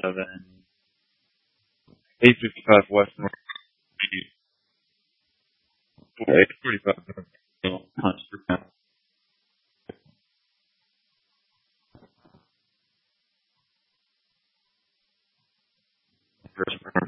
and 855 West North 845 Hunts per pound. First